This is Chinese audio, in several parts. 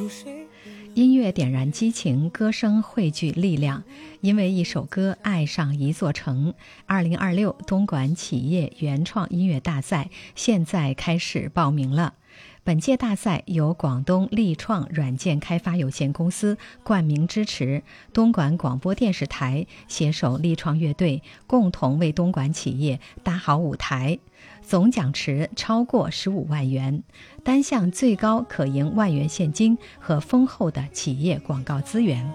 音乐点燃激情，歌声汇聚力量。因为一首歌爱上一座城，2026东莞企业原创音乐大赛现在开始报名了。本届大赛由广东力创软件开发有限公司冠名支持，东莞广播电视台携手力创乐队，共同为东莞企业搭好舞台。总奖池超过15万元，单项最高可赢1万元现金和丰厚的企业广告资源。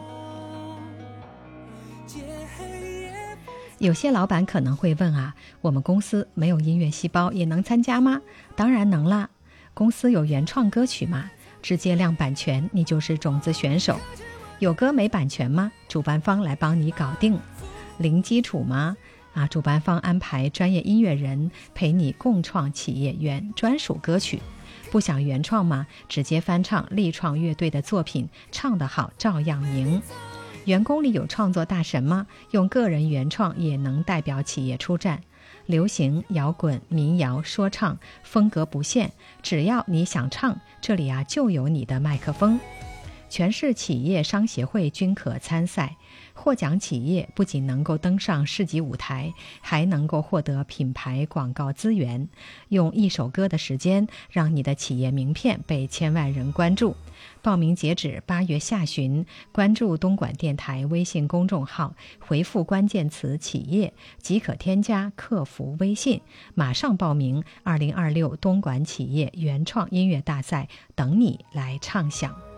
有些老板可能会问啊，我们公司没有音乐细胞也能参加吗？当然能啦。公司有原创歌曲吗？直接亮版权，你就是种子选手。有歌没版权吗？主办方来帮你搞定。零基础吗？主办方安排专业音乐人陪你共创企业原专属歌曲。不想原创吗？直接翻唱力创乐队的作品，唱得好照样赢。员工里有创作大神吗？用个人原创也能代表企业出战。流行、摇滚、民谣、说唱，风格不限，只要你想唱，这里就有你的麦克风。全市企业商协会均可参赛，获奖企业不仅能够登上市级舞台，还能够获得品牌广告资源，用一首歌的时间让你的企业名片被千万人关注。报名截止8月下旬，关注东莞电台微信公众号，回复关键词企业即可添加客服微信，马上报名2026东莞企业原创音乐大赛，等你来畅享。